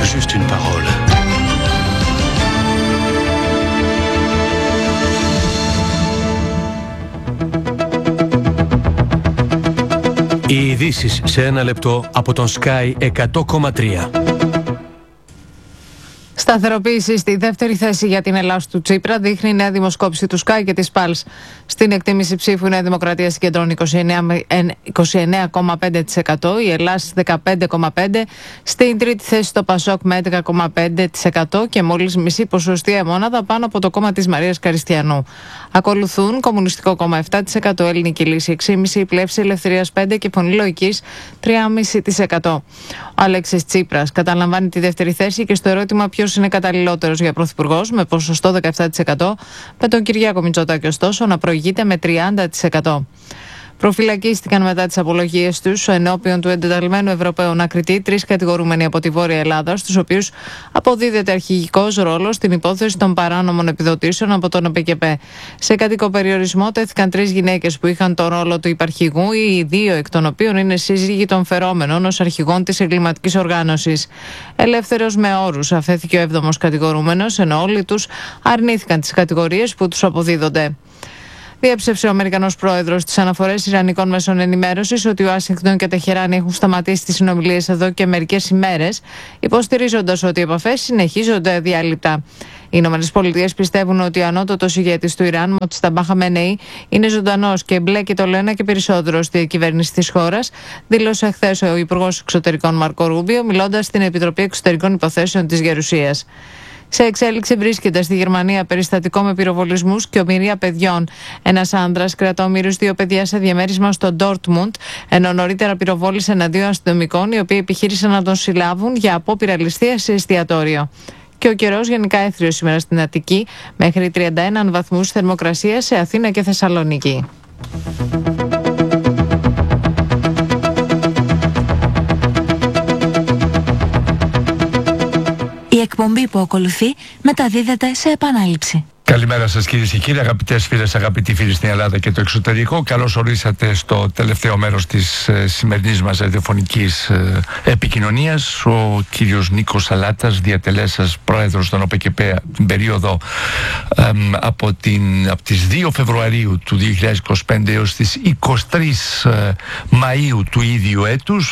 juste une parole. Οι ειδήσεις σε ένα λεπτό από τον Sky 100,3. Σταθεροποίηση στη δεύτερη θέση για την Ελλάδα του Τσίπρα δείχνει η νέα δημοσκόπηση του Sky και της Pulse. Στην εκτίμηση ψήφου η Νέα Δημοκρατία συγκεντρώνει 29,5%, η Ελλάδα 15,5%, στην τρίτη θέση το Πασόκ με 11,5% και μόλις μισή ποσοστία μόναδα πάνω από το κόμμα της Μαρίας Καριστιανού. Ακολουθούν Κομμουνιστικό Κόμμα 7%, Ελληνική Λύση 6,5%, Πλεύση Ελευθερίας 5% και Φωνή Λογικής 3,5%. Ο Αλέξης Τσίπρας καταλαμβάνει τη δεύτερη θέση και στο ερώτημα ποιος είναι καταλληλότερος για πρωθυπουργός με ποσοστό 17%, με τον Κυριάκο Μητσοτάκη ωστόσο να προηγείται με 30%. Προφυλακίστηκαν μετά τις απολογίες τους ενώπιον του εντεταλμένου Ευρωπαίου ανακριτή 3 κατηγορούμενοι από τη Βόρεια Ελλάδα, στους οποίους αποδίδεται αρχηγικός ρόλος στην υπόθεση των παράνομων επιδοτήσεων από τον ΟΠΕΚΕΠΕ. Σε κρατικό περιορισμό τέθηκαν 3 γυναίκες που είχαν τον ρόλο του υπαρχηγού, οι 2 εκ των οποίων είναι σύζυγοι των φερόμενων ως αρχηγών της εγκληματικής οργάνωσης. Ελεύθερος με όρους αφέθηκε ο 7ος κατηγορούμενος, ενώ όλοι τους αρνήθηκαν τις κατηγορίες που τους αποδίδονται. Διέψευσε ο Αμερικανός πρόεδρος τις αναφορές Ιρανικών μέσων ενημέρωσης ότι ο Ουάσιγκτον και Τεχεράνη έχουν σταματήσει τις συνομιλίες εδώ και μερικές ημέρες, υποστηρίζοντας ότι οι επαφές συνεχίζονται αδιάλειπτα. Οι ΗΠΑ πιστεύουν ότι ο ανώτατος ηγέτης του Ιράν, Μοτζταμπά Χαμενεή, είναι ζωντανός και μπλέκει το λένε και περισσότερο στη κυβέρνηση της χώρας, δήλωσε χθες ο Υπουργός Εξωτερικών Μάρκο Ρούμπιο, μιλώντας στην Επιτροπή Εξωτερικών Υποθέσεων της Γερουσίας. Σε εξέλιξη βρίσκεται στη Γερμανία περιστατικό με πυροβολισμούς και ομοιρία παιδιών. Ένας άνδρας κρατά ομήρους 2 παιδιά σε διαμέρισμα στο Ντόρτμουντ, ενώ νωρίτερα πυροβόλησε εναντίον αστυνομικών, οι οποίοι επιχείρησαν να τον συλλάβουν για απόπειρα ληστείας σε εστιατόριο. Και ο καιρός γενικά έθριος σήμερα στην Αττική, μέχρι 31 βαθμούς θερμοκρασία σε Αθήνα και Θεσσαλονίκη. Η εκπομπή που ακολουθεί μεταδίδεται σε επανάληψη. Καλημέρα σας κυρίες και κύριοι, αγαπητές φίλες, αγαπητοί φίλοι στην Ελλάδα και το εξωτερικό. Καλώς ορίσατε στο τελευταίο μέρος της σημερινής μας ραδιοφωνικής επικοινωνίας. Ο κύριος Νίκος Σαλάτας, διατελέσας πρόεδρος των ΟΠΕΚΕΠΕ την περίοδο από τις 2 Φεβρουαρίου του 2025 έως τις 23 Μαΐου του ίδιου έτους,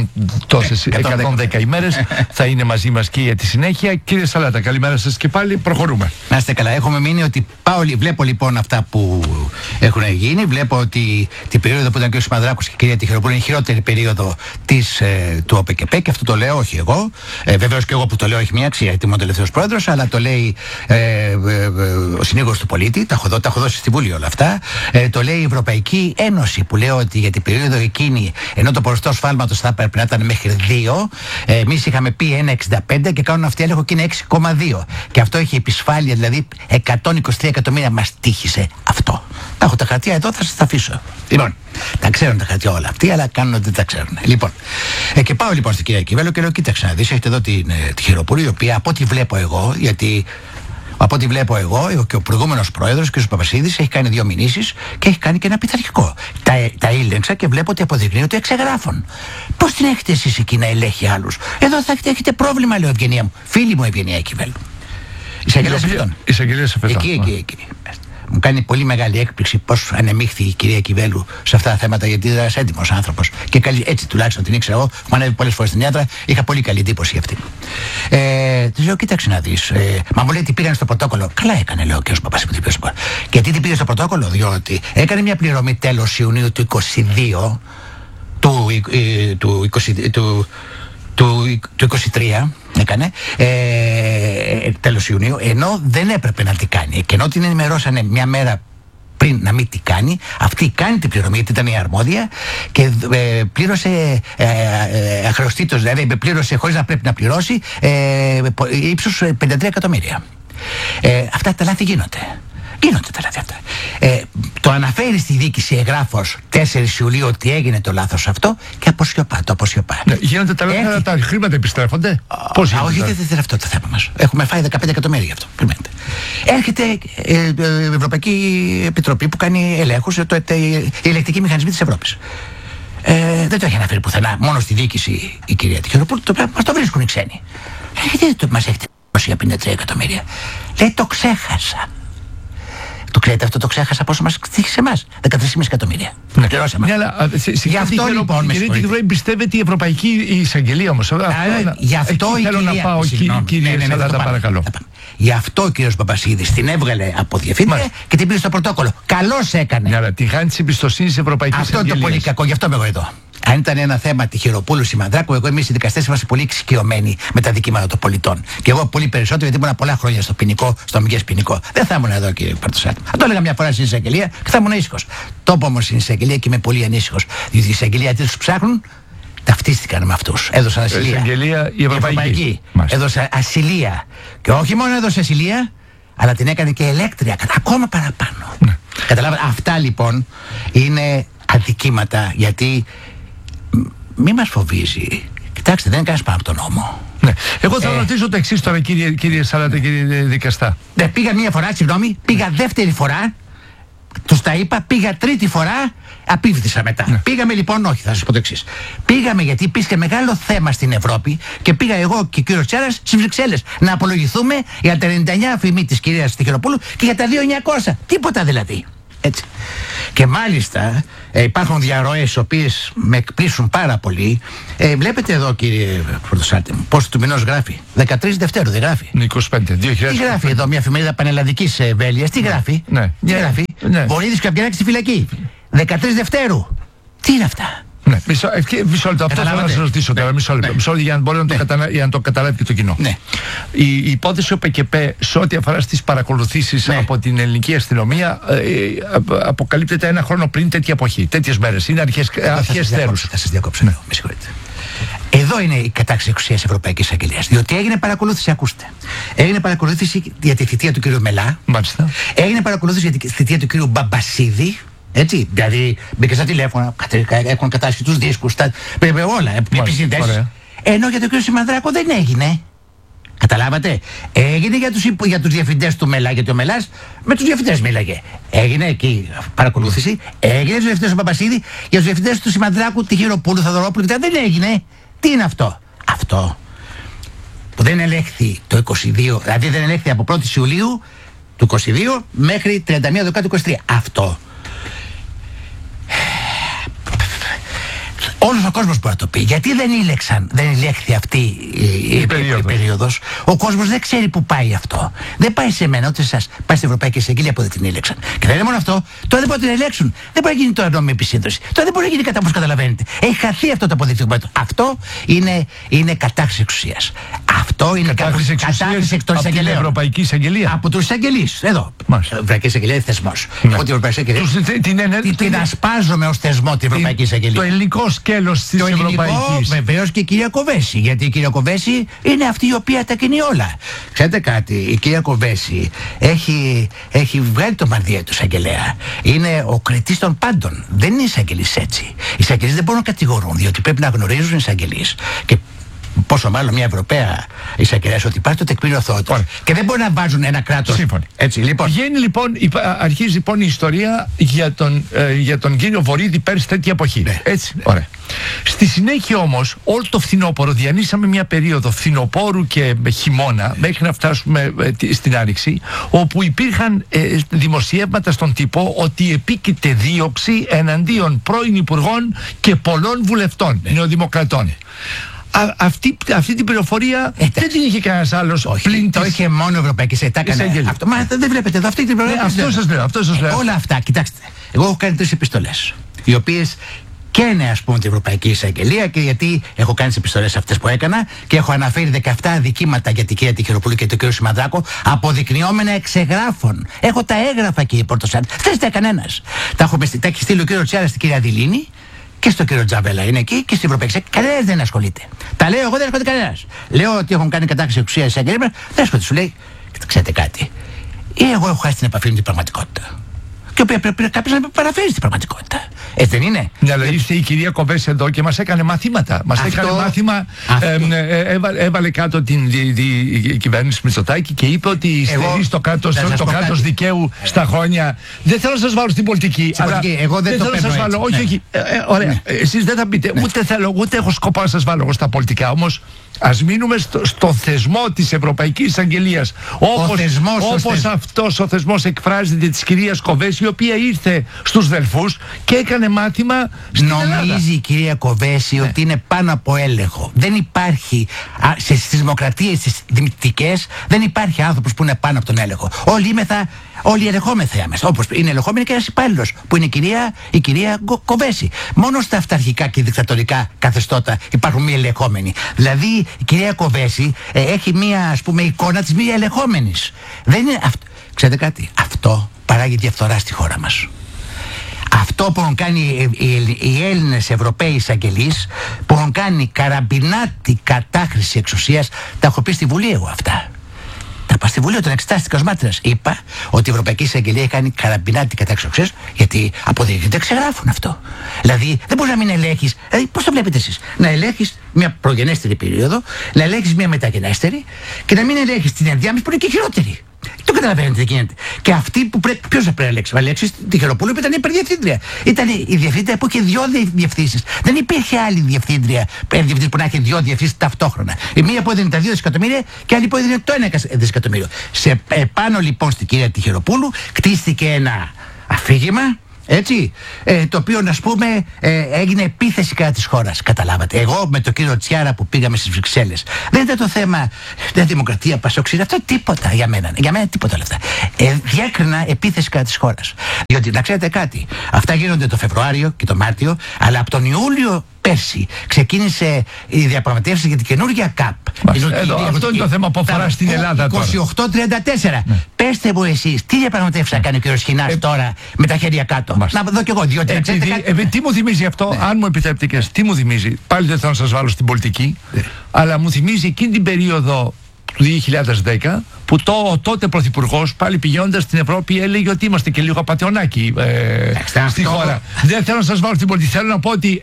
110 ημέρες, θα είναι μαζί μας και για τη συνέχεια. Κύριε Σαλάτα, καλημέρα σας και πάλι, προχωρούμε. Να είστε καλά, έχουμε μείνει ότι βλέπω λοιπόν αυτά που έχουν γίνει. Βλέπω ότι την περίοδο που ήταν και ο Σιμαδράκος και η κυρία Τυχεροπούλου είναι η χειρότερη περίοδο του ΟΠΕΚΕΠΕ, και αυτό το λέω όχι εγώ. Βεβαίως και εγώ που το λέω έχει μια αξία, γιατί είμαι ο τελευταίος πρόεδρος, αλλά το λέει ο συνήγορος του πολίτη. Τα έχω δώσει στη Βουλή όλα αυτά. Το λέει η Ευρωπαϊκή Ένωση, που λέει ότι για την περίοδο εκείνη, ενώ το ποσοστό σφάλματος θα έπρεπε να ήταν μέχρι 2, εμείς είχαμε πει 1,65 και κάνουν αυτοί έλεγχο και είναι 6,2. Και αυτό έχει επισφάλεια, δηλαδή 123 εκατομμύρια μας τύχησε αυτό. Τα έχω τα χαρτιά εδώ, θα σας τα αφήσω. Λοιπόν, τα ξέρουν τα χαρτιά όλα αυτοί, αλλά κάνουν ότι δεν τα ξέρουν. Λοιπόν, και πάω λοιπόν στην κυρία Κιβέλου και λέω: κοίταξε να δεις, έχετε εδώ την Τυχεροπούλου, η οποία από ό,τι βλέπω εγώ, γιατί από ό,τι βλέπω εγώ και ο προηγούμενος πρόεδρος, κ. Παπασίδης, έχει κάνει 2 μηνύσεις και έχει κάνει και ένα πειθαρχικό. Τα ήλεγξα και βλέπω ότι αποδεικνύει ότι εξεγράφουν. Πώς την έχετε εσείς εκεί να ελέγχει άλλους? Εδώ θα έχετε πρόβλημα, λέω, Ευγενία μου. Φίλη μου Ευγενία Κιβέλου. Εισαγγελίας Εφετών. Εκεί. Μου κάνει πολύ μεγάλη έκπληξη πώς ανεμίχθη η κυρία Κιβέλου σε αυτά τα θέματα, γιατί ήταν ένας έντιμος άνθρωπος. Και έτσι τουλάχιστον την ήξερα εγώ. Μου ανέβει πολλές φορές στην Ιάτρα, είχα πολύ καλή εντύπωση για αυτή. Της λέω: κοίταξε να δεις. Μα μου λέει τι πήγαν στο πρωτόκολλο. Καλά έκανε, λέω, ο κ. Παπασίδης. Γιατί τι πήγε στο πρωτόκολλο? Διότι έκανε μια πληρωμή τέλος Ιουνίου του 22, του 23 έκανε, τέλος Ιουνίου, ενώ δεν έπρεπε να την κάνει. Και ενώ την ενημερώσανε μια μέρα πριν να μην την κάνει, αυτή κάνει την πληρωμή, γιατί ήταν η αρμόδια, και πλήρωσε αχρεωστήτως, δηλαδή πλήρωσε χωρίς να πρέπει να πληρώσει, ύψους 53 εκατομμύρια. Αυτά τα λάθη γίνονται. Γίνονται τα λάθη αυτά. Το αναφέρει στη διοίκηση εγγράφος 4 Ιουλίου ότι έγινε το λάθος αυτό και αποσιωπά. Ναι, γίνονται τα λάθη, αλλά τα χρήματα επιστρέφονται. Πώς γίνεται? Όχι, δεν είναι αυτό το θέμα μας. Έχουμε φάει 15 εκατομμύρια γι' αυτό. Έρχεται η Ευρωπαϊκή Επιτροπή που κάνει ελέγχους, οι ελεκτικοί μηχανισμοί της Ευρώπης. Δεν το έχει αναφέρει πουθενά, μόνο στη διοίκηση η κυρία Τυχεροπούλου. Μας το βρίσκουν οι ξένοι. Γιατί δεν μας έχετε δώσει για 53 εκατομμύρια? Λέει το ξέχασα. Το ξέρετε αυτό, το ξέχασα πόσο μας τύχησε εμάς? 13,5 εκατομμύρια. Ναι. Πληρώσαμε. Ναι, αλλά Γι' αυτό λοιπόν. Κυρία Τικρόη, εμπιστεύεται η Ευρωπαϊκή Εισαγγελία όμως. Γι' αυτό η θέλω κυρία... να πάω, κύριε Σαλάτα, παρακαλώ. Γι' αυτό ο κύριος Παπασίδης την έβγαλε από διευθύντρια και την πήρε στο πρωτόκολλο. Καλώς έκανε. Ναι, αλλά τη χάνει της εμπιστοσύνης Ευρωπαϊκής Εισαγγελίας. Αυτό είναι το πολύ κακό, γι' αυτό είμαι εγώ εδώ. Αν ήταν ένα θέμα Τυχεροπούλου Σιμανδράκου, εμείς οι δικαστές είμαστε πολύ εξοικειωμένοι με τα δικήματα των πολιτών. Και εγώ πολύ περισσότερο, γιατί ήμουν πολλά χρόνια στο ποινικό, στο αμυγές ποινικό. Δεν θα ήμουν εδώ, κύριε Παρτοσάτη. Θα το έλεγα μια φορά στην εισαγγελία και θα ήμουν ήσυχος. Το είπα όμως στην εισαγγελία και είμαι πολύ ανήσυχος. Διότι η εισαγγελία τι τους ψάχνουν, ταυτίστηκαν με αυτούς. Έδωσαν ασυλία. Η εισαγγελία η Ευρωπαϊκή. Έδωσαν ασυλία. Και όχι μόνο έδωσε ασυλία, αλλά την έκανε και ελέκτρια, ακόμα παραπάνω. Ναι. Καταλάβατε, αυτά λοιπόν είναι αδικήματα, γιατί μη μας φοβίζει. Κοιτάξτε, δεν είναι κανένας πάνω από τον νόμο. Ναι. Εγώ θα ρωτήσω το εξής τώρα, κύριε Σαλάτα, κύριε δικαστά. Ναι, πήγα μία φορά, συγγνώμη, πήγα δεύτερη φορά, τους τα είπα, πήγα τρίτη φορά, απίβδησα μετά. Ναι. Πήγαμε λοιπόν, όχι, θα σας πω το εξής. Πήγαμε γιατί υπήρχε μεγάλο θέμα στην Ευρώπη και πήγα εγώ και ο κύριος Τσάρας στις Βρυξέλλες να απολογηθούμε για τα 99 αφημί της κυρίας Τυχεροπούλου και για τα 2.900. Τίποτα δηλαδή. Έτσι. Και μάλιστα υπάρχουν διαρροές οι οποίες με εκπλήσουν πάρα πολύ. Βλέπετε εδώ, κύριε Πρωτοσάλτη, πόσο του μηνός γράφει? 13 Δευτέρου δεν γράφει? 25, 2000. Τι γράφει εδώ μια εφημερίδα πανελλαδικής βέλειας? Τι γράφει? Ναι. Τι γράφει? Βορύδης Καπιανάκης στη φυλακή. 13 Δευτέρου. Τι είναι αυτά? Ναι, μισό λεπτό. Αυτό θέλω να σας ρωτήσω τώρα. Μισό λεπτό για να το καταλάβει και το κοινό. Ναι. Η υπόθεση ΟΠΚΠ σε ό,τι αφορά στις παρακολουθήσεις από την ελληνική αστυνομία αποκαλύπτεται ένα χρόνο πριν τέτοια εποχή, τέτοιες μέρες. Είναι αρχές θέρους. Θα σας διακόψω. Με συγχωρείτε. Εδώ είναι η κατάξη εξουσίας Ευρωπαϊκής Αγγελίας. Διότι έγινε παρακολούθηση, ακούστε. Έγινε παρακολούθηση για τη θητεία του κ. Μελά. Μάλιστα. Έγινε παρακολούθηση για τη θητεία του κ. Μπαμπασίδη. Έτσι, δηλαδή μπήκε στα τηλέφωνα, έχουν κατάσχει τους δίσκους, όλα, επισυνδέσεις. Ενώ για τον κύριο Σιμανδράκο δεν έγινε. Καταλάβατε? Έγινε για τους διευθυντές του Μελά, γιατί ο Μελάς με τους διευθυντές μίλαγε. Έγινε εκεί παρακολούθηση, έγινε για τους διευθυντές του Παπασίδη, για τους διευθυντές του Σιμανδράκου, Τυχεροπούλου, Θαδωρόπουλου, δεν έγινε. Τι είναι αυτό? Αυτό που δεν ελέγχθη το 22, δηλαδή δεν ελέγχθη από 1η Ιουλίου του 22 μέχρι 31 Δεκάτου 23. Αυτό. Όλος ο κόσμος μπορεί να το πει. Γιατί δεν ηλέχθη αυτή η περίοδος? Ο κόσμος δεν ξέρει που πάει αυτό. Δεν πάει σε μένα, ούτε σε εσάς. Πάει στην Ευρωπαϊκή Εισαγγελία που δεν την ήλεξαν. Και δεν είναι μόνο αυτό. Τώρα δεν μπορεί να την ελέγξουν. Δεν μπορεί να γίνει τώρα νόμιμη επισύνδεση. Τώρα δεν μπορεί να γίνει κατά όπως καταλαβαίνετε. Έχει χαθεί αυτό το αποδεικτικό. Αυτό είναι κατάχρηση εξουσίας. Αυτό είναι κατάχρηση εξουσίας από την Ευρωπαϊκή Εισαγγελία. Από τους εισαγγελείς. Εδώ. Η Ευρωπαϊκή Εισαγγελία είναι θεσμός. Την ασπάζομαι ως θεσμό την Ευρωπαϊκή Εισαγγελία. Το ελληνικό σκέλος της Ευρωπαϊκής. Βεβαίως και η κυρία Κοβέση. Γιατί η κυρία Κοβέση είναι αυτή η οποία τα κινεί όλα. Ξέρετε κάτι, η κυρία Κοβέση έχει βγάλει το μανδύα του εισαγγελέα. Είναι ο κριτής των πάντων. Δεν είναι εισαγγελείς έτσι. Οι εισαγγελείς δεν μπορούν να κατηγορούν, διότι πρέπει να γνωρίζουν οι εισαγγελείς. Και πόσο μάλλον μια Ευρωπαία εισαγγελέα ότι υπάρχει το τεκμήριο αθωότητας. Και δεν μπορεί να βάζουν ένα κράτος. Σύμφωνοι. Έτσι, λοιπόν. Αρχίζει λοιπόν η ιστορία για τον κύριο Βορύδη πέρσι τέτοια εποχή. Ναι. Έτσι. Ωραία. Στη συνέχεια όμως, όλο το φθινόπωρο διανύσαμε μια περίοδο φθινοπόρου και χειμώνα μέχρι να φτάσουμε στην Άνοιξη, όπου υπήρχαν δημοσιεύματα στον τύπο ότι επίκειται δίωξη εναντίον πρώην υπουργών και πολλών βουλευτών νεοδημοκρατών. Αυτή την πληροφορία δεν την είχε κανένας άλλος. Όχι, το είχε μόνο η Ευρωπαϊκή Εισαγγελία. Μα δεν βλέπετε εδώ αυτή την πληροφορία. Αυτό σας λέω. Όλα αυτά, κοιτάξτε. Εγώ έχω κάνει 3 επιστολές, οι οποίες καίνε ας πούμε την Ευρωπαϊκή Εισαγγελία, και γιατί έχω κάνει τις επιστολές αυτές που έκανα και έχω αναφέρει 17 αδικήματα για την κυρία Τυχεροπούλου και τον κύριο Σιμανδράκο, αποδεικνυόμενα εξεγράφων. Έχω τα έγγραφα, κύριε Πορτοσάλτη. Δεν τα κανένας. Τα έχει στείλει ο κύριο Τσιάρα στην κυρία Δηλίνη και στον κύριο Τζαβέλα. Είναι εκεί και στην Ευρωπαϊκή Εισαγγελία. Κανένας δεν ασχολείται. Τα λέω εγώ, δεν ασχολείται κανένας. Λέω ότι έχουν κάνει κατάχρηση εξουσίας εισαγγελία. Δεν ασχολείται. Σου λέει, ξέρετε κάτι. Ή εγώ έχω χάσει την επαφή με την πραγματικότητα. Και οποία πρέπει κάποιος να με παραφέρει στην πραγματικότητα. Δεν είναι? Ναι, αλλά ήρθε η κυρία Κοβέση εδώ και μας έκανε μαθήματα. Έκανε μάθημα, έβαλε κάτω την κυβέρνηση Μητσοτάκη και είπε ότι στερεί στο κράτος δικαίου στα χρόνια. Δεν θέλω να σας βάλω στην πολιτική. Εγώ δεν θέλω να σας βάλω. Όχι. Ωραία. Εσείς δεν θα πείτε. Ούτε έχω σκοπό να σας βάλω εγώ στα πολιτικά. Όμως ας μείνουμε στο θεσμό της Ευρωπαϊκής Εισαγγελίας. Όπως αυτός ο θεσμός εκφράζεται της κυρίας Κοβέση, η οποία ήρθε στους Δελφούς και έκανε μάθημα στην Ελλάδα. Νομίζει η κυρία Κοβέση ότι είναι πάνω από έλεγχο. Δεν υπάρχει στις δημοκρατίες τις δημιουργικές, δεν υπάρχει άνθρωπος που είναι πάνω από τον έλεγχο. Όλοι ελεγχόμεθα άμεσα. Όπως είναι ελεγχόμενη και ένας υπάλληλος που είναι η κυρία Κοβέση. Μόνο στα αυταρχικά και δικτατορικά καθεστώτα υπάρχουν μη ελεγχόμενοι. Δηλαδή η κυρία Κοβέση έχει μία, ας πούμε, εικόνα της μη ελεγχόμενης. Δεν είναι αυτό. Ξέρετε κάτι? Αυτό παράγει διαφθορά στη χώρα μας. Αυτό που έχουν κάνει οι Έλληνες Ευρωπαίοι εισαγγελείς, που έχουν κάνει καραμπινάτη κατάχρηση εξουσίας, τα έχω πει στη Βουλή εγώ αυτά. Τα είπα στη Βουλή όταν εξετάστηκα ως μάρτυρας. Είπα ότι η Ευρωπαϊκή Εισαγγελία έχει κάνει καραμπινάτη κατάχρηση εξουσίας, γιατί αποδείχτεται ξεγράφουν αυτό. Δηλαδή δεν μπορεί να μην ελέγχεις. Δηλαδή πώς το βλέπετε εσείς? Να ελέγχεις μια προγενέστερη περίοδο, να ελέγχεις μια μεταγενέστερη και να μην ελέγχεις την ενδιάμεση που είναι και χειρότερη. Το καταλαβαίνετε τι γίνεται. Και αυτή που πρέπει. Ποιος θα πρέπει να ελέγξει? Θα ελέγξει τη Χεροπούλου που ήταν υπερδιευθύντρια. Ήταν η διευθύντρια που είχε 2 διευθύνσεις. Δεν υπήρχε άλλη διευθύντρια που να έχει 2 διευθύνσεις ταυτόχρονα. Η μία που έδινε τα 2 δισεκατομμύρια και άλλη που έδινε το 1 δισεκατομμύριο. Σε πάνω λοιπόν στην κυρία Τιχεροπούλου κτίστηκε ένα αφήγημα. Έτσι, το οποίο να πούμε έγινε επίθεση κατά της χώρας. Καταλάβατε? Εγώ με τον κύριο Τσιάρα που πήγαμε στις Βρυξέλλες, δεν ήταν το θέμα δημοκρατία, πασόξιδα, αυτό τίποτα για μένα. Για μένα τίποτα όλα αυτά. Διέκρινα επίθεση κατά της χώρας. Διότι να ξέρετε κάτι, αυτά γίνονται το Φεβρουάριο και το Μάρτιο, αλλά από τον Ιούλιο πέρσι ξεκίνησε η διαπραγματεύση για την καινούργια ΚΑΠ. Αυτό είναι το θέμα που αφορά στην Ελλάδα τώρα. 28-34. Πέστε μου εσείς, τι διαπραγματεύσει θα κάνει ο κ. Σχοινάς τώρα με τα χέρια κάτω? Να δω κι εγώ, διότι να ξέρετε κάτι. Τι μου θυμίζει αυτό, αν μου επιτρέπετε και τι μου θυμίζει? Πάλι δεν θέλω να σας βάλω στην πολιτική, αλλά μου θυμίζει εκείνη την περίοδο του 2010 που τότε πρωθυπουργός, πάλι πηγαίνοντας στην Ευρώπη, έλεγε ότι είμαστε και λίγο απατεωνάκι στη χώρα. Δεν θέλω να σας βάλω στην πολιτική. Θέλω να πω ότι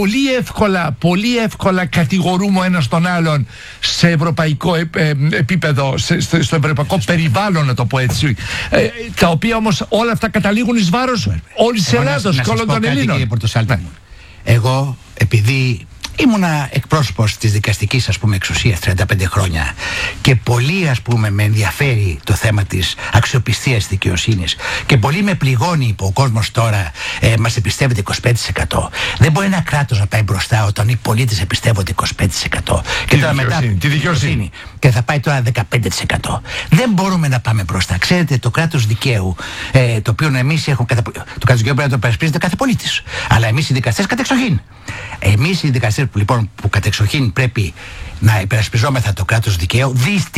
πολύ εύκολα κατηγορούμε ο ένας τον άλλον σε ευρωπαϊκό επίπεδο, στο ευρωπαϊκό περιβάλλον, να το πω έτσι. Τα οποία όμως όλα αυτά καταλήγουν εις βάρος όλης της Ελλάδος και όλων των Ελλήνων. Εγώ, επειδή ήμουνα εκπρόσωπος της δικαστικής, ας πούμε, εξουσίας 35 χρόνια και πολύ, ας πούμε, με ενδιαφέρει το θέμα της αξιοπιστίας της δικαιοσύνης και πολύ με πληγώνει που ο κόσμος τώρα μας εμπιστεύεται 25%. Δεν μπορεί ένα κράτος να πάει μπροστά όταν οι πολίτες εμπιστεύονται 25%. Και τώρα μετά τη δικαιοσύνη. Και θα πάει τώρα 15%. Δεν μπορούμε να πάμε μπροστά. Ξέρετε, το κράτος δικαίου, το οποίο εμείς έχουμε το κράτος δικαίου πρέπει να το περασπίζεται κάθε πολίτης. Αλλά εμείς οι δικαστές κατεξοχήν. Εμείς οι δικαστές που κατεξοχήν πρέπει να υπερασπιζόμεθα το κράτος δικαίου,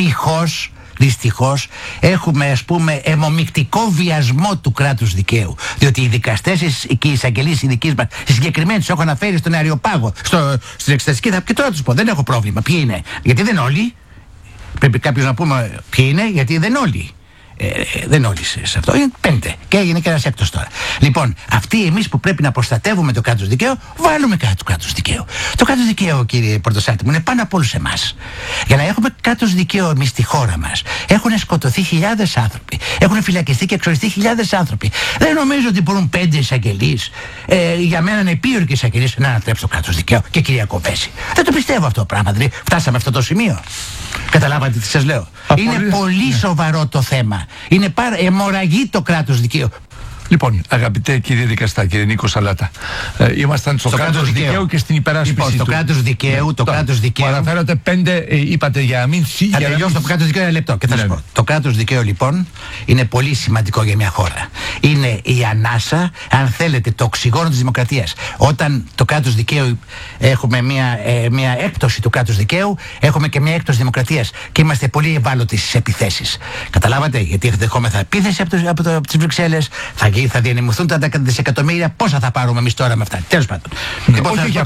δυστυχώς έχουμε, ας πούμε, αιμομικτικό βιασμό του κράτους δικαίου. Διότι οι δικαστές και οι εισαγγελείς οι δικοί μας, οι συγκεκριμένοι τους έχω αναφέρει στον Αεριοπάγο, στην εξεταστική, και τώρα τους πω, δεν έχω πρόβλημα. Ποιοι είναι? Γιατί δεν όλοι. Πρέπει κάποιος να πούμε ποιοι είναι, γιατί δεν όλοι. Δεν όλοι σε αυτό. Είναι 5. Και έγινε και ένας έκτος τώρα. Λοιπόν, αυτοί εμείς που πρέπει να προστατεύουμε το κράτος δικαίου, βάλουμε κάτι του κράτους δικαίου. Το κράτος δικαίου, κύριε Πορτοσάλτη μου, είναι πάνω από όλους εμάς. Για να έχουμε κράτος δικαίου εμείς στη χώρα μας, έχουν σκοτωθεί χιλιάδες άνθρωποι. Έχουν φυλακιστεί και εξοριστεί χιλιάδες άνθρωποι. Δεν νομίζω ότι μπορούν 5 εισαγγελείς, για μένα είναι επίορκοι εισαγγελείς, να ανατρέψουν το κράτος δικαίου. Και κυρία Κοβέση. Δεν το πιστεύω αυτό το πράγμα. Δηλαδή, φτάσαμε αυτό το σημείο. Καταλάβατε τι σας λέω? Είναι πολύ σοβαρό το θέμα. Είναι αιμορραγεί το κράτος δικαίου. Λοιπόν, αγαπητέ κύριε δικαστά, κύριε Νίκο Σαλάτα, ήμασταν στο κράτος δικαίου και στην υπεράσπιση του. Το κράτος δικαίου, το κράτος δικαίου. Αναφέρατε 5, είπατε για να μην φύγει. Θα τελειώσω το κράτος δικαίου ένα λεπτό και θα σας πω. Το κράτος δικαίου λοιπόν είναι πολύ σημαντικό για μια χώρα. Είναι η ανάσα, αν θέλετε, το οξυγόνο της δημοκρατίας. Όταν το κράτος δικαίου έχουμε μια έκπτωση του κράτους δικαίου, έχουμε και μια έκπτωση δημοκρατίας και είμαστε πολύ ευάλωτοι στις επιθέσεις. Καταλάβατε? Γιατί δεχόμεθα επίθεση από τις Βρυξέλλες, θα εκεί θα διανεμηθούν τα 10 δισεκατομμύρια. Πόσα θα πάρουμε εμείς τώρα με αυτά? Τέλος πάντων. Όχι,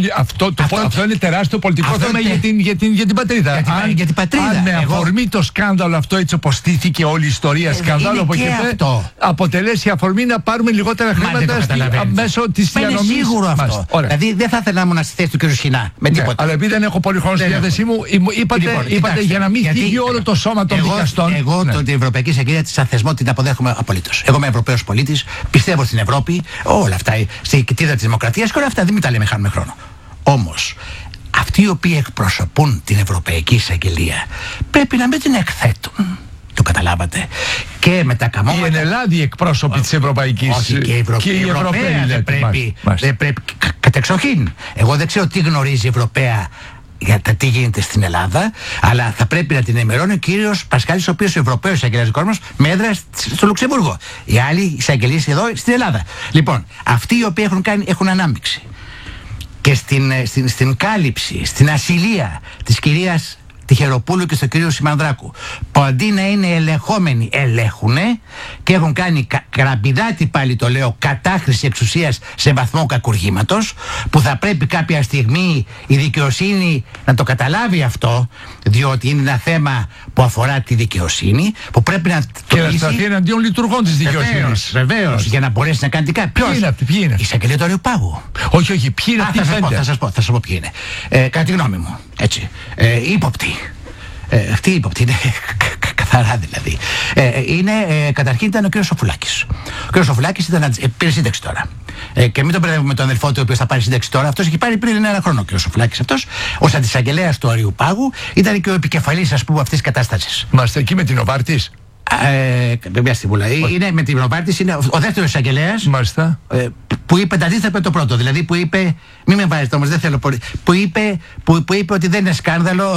αυτό είναι τεράστιο πολιτικό θέμα για την πατρίδα. Για την πατρίδα. Αν με αφορμή το σκάνδαλο αυτό, έτσι όπως στήθηκε όλη η ιστορία, σκάνδαλο από εκεί αποτελέσει αφορμή να πάρουμε λιγότερα χρήματα μέσω της διανομής. Είναι σίγουρο αυτό. Δηλαδή δεν θα ήθελα να ήμουν στη θέση του κ. Σχοινά με τίποτα. Αλλά επειδή δεν έχω πολύ χρόνο στη διάθεσή μου, είπατε για να μην θίγει όλο το σώμα των δικαστών. Εγώ την Ευρωπαϊκή Εισαγγελία τη αθεσμό την αποδέχομαι απολύτως. Εγώ είμαι Ευρωπαίος πολίτης, πιστεύω στην Ευρώπη, όλα αυτά, στην κτίδα της δημοκρατίας και όλα αυτά δεν μην τα λέμε, χάνουμε χρόνο. Όμως, αυτοί οι οποίοι εκπροσωπούν την Ευρωπαϊκή Εισαγγελία πρέπει να μην την εκθέτουν. Το καταλάβατε? Και με τα καμώματα. Οι ενελάδοι εκπρόσωποι της Ευρωπαϊκής. Όχι, και οι Ευρωπαίοι δεν πρέπει. Κατεξοχήν. Εγώ δεν ξέρω τι γνωρίζει η Ευρωπαία για το τι γίνεται στην Ελλάδα, αλλά θα πρέπει να την ενημερώνει ο κύριος Πασχάλης, ο οποίος είναι Ευρωπαίος εισαγγελέας δικός μας, με έδρα στο Λουξεμβούργο. Οι άλλοι εισαγγελίες εδώ στην Ελλάδα. Λοιπόν, αυτοί οι οποίοι έχουν ανάμειξη και στην κάλυψη, στην ασυλία της κυρίας Τυχεροπούλου και στο κύριο Σιμανδράκου, που αντί να είναι ελεγχόμενοι, ελέγχουνε και έχουν κάνει καραμπιδάτη, πάλι το λέω, κατάχρηση εξουσίας σε βαθμό κακουργήματος, που θα πρέπει κάποια στιγμή η δικαιοσύνη να το καταλάβει αυτό, διότι είναι ένα θέμα που αφορά τη δικαιοσύνη, που πρέπει να και να σταθεί εναντίον λειτουργών της δικαιοσύνης. Βεβαίως, για να μπορέσει να κάνει κάτι. Ποιοι είναι αυτοί? Η εισαγγελία του Αριοπάγου. Όχι, ποιοι είναι αυτοί? Θα σας πω ποιοι είναι. Κατά τη γνώμη μου, έτσι. Ύποπτοι. Αυτή η ύποπτη είναι καθαρά δηλαδή. Καταρχήν ήταν ο κ. Σοφουλάκης. Ο κ. Σοφουλάκης πήρε σύνταξη τώρα. Και μην τον μπερδεύουμε με τον αδελφό του, ο οποίος θα πάρει σύνταξη τώρα. Αυτός έχει πάρει πριν ένα χρόνο ο κ. Σοφουλάκης. Αυτός, ως αντισαγγελέας του Αριοπάγου, ήταν και ο επικεφαλής, ας πούμε, αυτής της κατάστασης. Είμαστε εκεί με την Νοβάρτης. Μια στιγμούλα. Είναι με την Νοβάρτης, είναι ο δεύτερος εισαγγελέας. Μάλιστα. Που είπε τα αντίθετα με το πρώτο. Δηλαδή που είπε. Μην με βάζετε όμως, δεν θέλω πολύ. Που είπε ότι δεν είναι σκάνδαλο,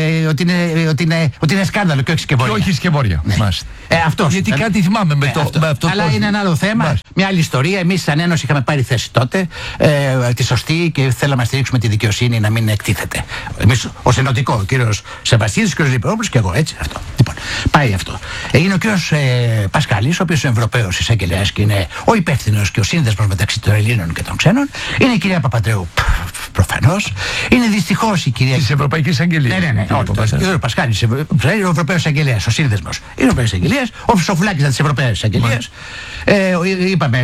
ότι είναι σκάνδαλο και όχι σκευωρία. Και όχι σκευωρία. Αυτός. Γιατί κάτι θυμάμαι με αυτό. Αλλά είναι ένα άλλο θέμα. Μια άλλη ιστορία. Εμείς σαν Ένωση είχαμε πάρει θέση τότε, τη σωστή, και θέλαμε να στηρίξουμε τη δικαιοσύνη να μην εκτίθεται. Εμείς ως ενωτικό, ο κύριος Σεβαστίδης, ο κύριος Λιπρόπουλος και εγώ, έτσι. Αυτό. Λοιπόν, πάει αυτό. Είναι ο κύριος Πασχάλης, ο οποίος είναι Ευρωπαίος εισαγγελέας και είναι ο υπεύθυνος και ο σύνδεσμος μεταξύ των Ελλήνων και των ξένων. Είναι η κυρία Παπαντρέου, προφανώς. Είναι δυστυχώς η κυρία. Της Ευρωπαϊκής Αγγελίας. Ναι. Ο κύριος Πασχάλης είναι ο Ευρωπαίος εισαγγελέας, ο σύνδεσμος. Είναι ο Ευρωπαίος εισαγγελέας, ο Σοφουλάκης της Ευρωπαϊκής Εισαγγελίας. Είπαμε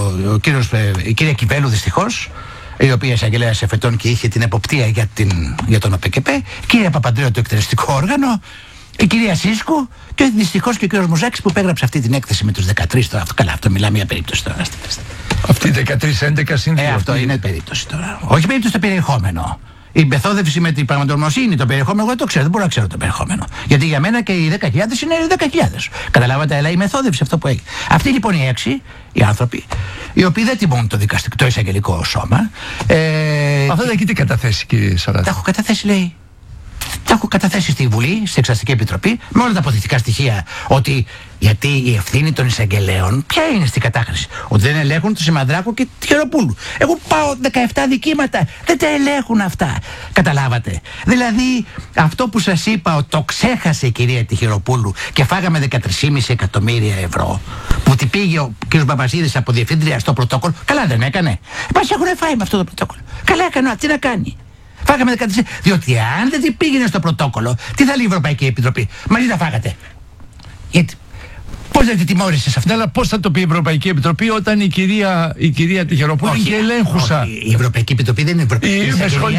η κυρία Κιβέλου, δυστυχώς, η οποία εισαγγελέας εφετών και είχε την εποπτεία για τον ΟΠΚΠ. Η κυρία Παπαντρέου, το εκτελεστικό όργανο. Η κυρία Σίσκου και δυστυχώς και ο κύριος Μουζάκης που υπέγραψε αυτή την έκθεση με τους 13 τώρα. Αυτό μιλάμε για περίπτωση τώρα. Αυτή 13-11 συνθήκη. Αυτό είναι περίπτωση τώρα. Όχι περίπτωση το περιεχόμενο. Η μεθόδευση με την πραγματογνωσύνη, το περιεχόμενο, εγώ δεν το ξέρω, δεν μπορώ να ξέρω το περιεχόμενο. Γιατί για μένα και οι 10.000 είναι οι 10.000. Καταλάβατε, αλλά η μεθόδευση αυτό που έχει. Αυτοί λοιπόν οι 6 οι άνθρωποι, οι οποίοι δεν τιμούν το εισαγγελικό σώμα. Αυτά τα έχετε καταθέσει, κύριε Σαράτη? Τα έχω καταθέσει, λέει. Τα έχω καταθέσει στη Βουλή, στην Εξεταστική Επιτροπή, με όλα τα αποδεικτικά στοιχεία. Ότι γιατί η ευθύνη των εισαγγελέων, ποια είναι στην κατάχρηση? Ότι δεν ελέγχουν του Σιμανδράκου και τη Χεροπούλου. Εγώ πάω 17 δικήματα, δεν τα ελέγχουν αυτά. Καταλάβατε? Δηλαδή, αυτό που σας είπα, ότι το ξέχασε η κυρία Τυχεροπούλου και φάγαμε 13,5 εκατομμύρια ευρώ, που την πήγε ο κ. Μπαμπασίδης από διευθύντρια στο πρωτόκολλο. Καλά δεν έκανε? Μας έχουν φάει με αυτό το πρωτόκολλο. Καλά έκανε, τι να κάνει? Φάγαμε 13. Διότι αν δεν την πήγαινε στο πρωτόκολλο, τι θα λέει η Ευρωπαϊκή Επιτροπή? Μαζί τα φάγατε. Γιατί. Πώς δεν την τιμώρησες αυτό? Αλλά πώς θα το πει η Ευρωπαϊκή Επιτροπή όταν η κυρία Τυχεροπούλου είναι και ελέγχουσα? Η Ευρωπαϊκή Επιτροπή δεν είναι Ευρωπαϊκή.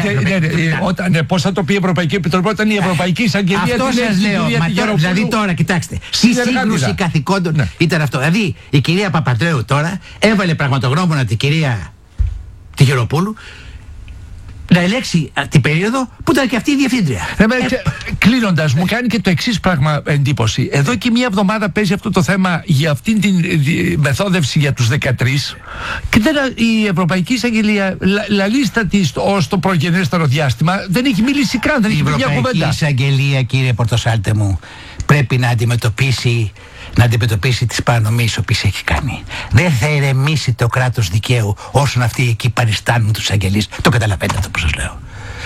Πώς θα το πει η Ευρωπαϊκή Επιτροπή όταν η Ευρωπαϊκή Εισαγγελία αυτό σας λέω. Δηλαδή τώρα, κοιτάξτε. Η σύγκρουση καθηκόντων ήταν αυτό. Δηλαδή η κυρία Παπαντρέου τώρα έβαλε πραγματογνώμονα την κυρία Τυχεροπούλου να ελέγξει την περίοδο που ήταν και αυτή η διευθύντρια. Κλείνοντας, μου κάνει και το εξής πράγμα εντύπωση. Εδώ και μία εβδομάδα παίζει αυτό το θέμα για αυτήν την μεθόδευση για τους 13 και η Ευρωπαϊκή Εισαγγελία λαλίστα της ως το προγενέστερο διάστημα δεν έχει μιλήσει καν, δεν έχει πει μια κουβέντα. Η Ευρωπαϊκή Εισαγγελία, κύριε Πορτοσάλτε μου, πρέπει να αντιμετωπίσει τις παρανομίες οποίες έχει κάνει. Δεν θα ηρεμήσει το κράτος δικαίου όσον αυτοί εκεί παριστάνουν τους αγγελείς. Το καταλαβαίνετε αυτό που σας λέω?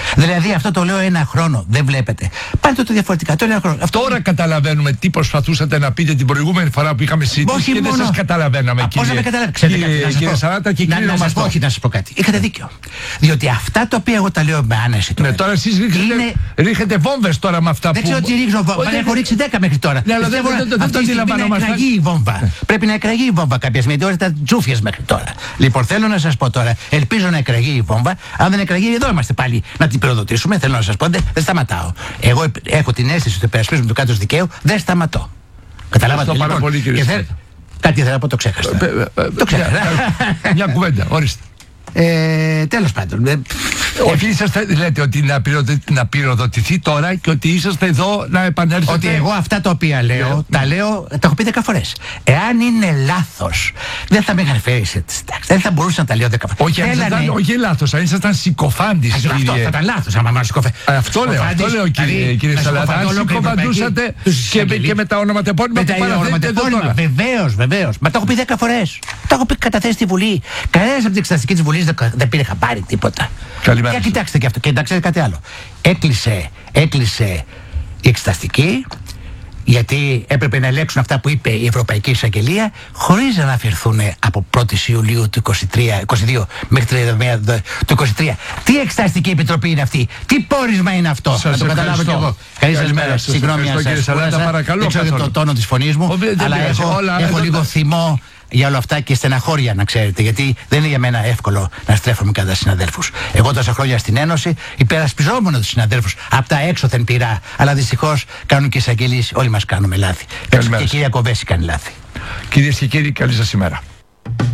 Δηλαδή αυτό το λέω ένα χρόνο. Δεν βλέπετε. Πάρτε το διαφορετικά. Το ένα χρόνο. Τώρα καταλαβαίνουμε τι προσπαθούσατε να πείτε την προηγούμενη φορά που είχαμε συζητήσει και δεν σας καταλαβαίναμε, Πώς να με καταλάβετε. Κύριε Σαράτα, και να σας πω, όχι, να σας πω κάτι. Είχατε δίκιο. Διότι αυτά τα οποία εγώ τα λέω με άνεση τώρα. Ναι, τώρα εσείς ρίχνετε βόμβες τώρα με αυτά που. Δεν ξέρω τι ρίχνω βόμβα. Έχω ρίξει 10 μέχρι τώρα. Αυτό αντιλαμβανόμαστε. Η βόμβα. Πρέπει να εκραγεί η βόμβα κάποια στιγμή. Τώρα ήταν τζούφιες μέχρι τώρα. Λοιπόν, θέλω να σας πω τώρα, ελπίζω να εκραγεί η βόμβα. Αν δεν εκραγεί, εδώ είμαστε πάλι να την πυροδοτήσουμε. Θέλω να σας πω, δεν σταματάω. Εγώ έχω την αίσθηση ότι υπερασπίζουμε το κράτος δικαίου, δεν σταματώ. Καταλάβατε. Πάρα πολύ, κύριε. Κάτι θέλω να πω, το ξέχασα. Το ξέχασα. Μια κουβέντα, ορίστε. Τέλος πάντων. Όχι, λέτε ότι να πυροδοτηθεί τώρα και ότι είσαστε εδώ να επανέλθετε. Ότι εγώ αυτά τα οποία λέω, τα έχω πει 10 φορές. Εάν είναι λάθος, δεν θα με είχαν φέρει σε τάξη. Δεν θα μπορούσα να τα λέω 10 φορές. Όχι λάθος, αν ήσασταν συκοφάντης. Αυτό θα ήταν λάθος, άμα συκοφάντης. Αυτό λέω, κύριε Σαλάτα. Αν συκοφαντούσατε και με τα ονοματεπώνυμα που παραθέτετε εδώ τώρα. Βεβαίως. Μα το έχω πει 10 φορές. Το έχω πει καταθέσει στη Βουλή. Κανένας από την εξεταστική της Βουλής δεν πήρε χαμπάρι τίποτα. Καλημέρα. Και κοιτάξτε και αυτό. Και εντάξει, κάτι άλλο. Έκλεισε η εξεταστική, γιατί έπρεπε να ελέγξουν αυτά που είπε η Ευρωπαϊκή Εισαγγελία, χωρίς να αναφερθούν από 1η Ιουλίου του 22 μέχρι 31 του 23. Τι εξεταστική επιτροπή είναι αυτή, τι πόρισμα είναι αυτό. Σας να το καταλάβω κι εγώ. Καλή σας μέρα. Συγγνώμη αν σας κούρασα. Δεν ξέρω το τόνο της φωνής μου, αλλά έχω λίγο θυμό για όλα αυτά και στεναχώρια, να ξέρετε, γιατί δεν είναι για μένα εύκολο να στρέφομαι κατά συναδέλφους. Εγώ τόσα χρόνια στην Ένωση υπερασπιζόμουν τους συναδέλφους από τα έξωθεν πειρά. Αλλά δυστυχώς κάνουν και εισαγγελίες, όλοι μας κάνουμε λάθη. Και η κυρία Κοβέση κάνει λάθη. Κυρίες και κύριοι, καλή σας ημέρα.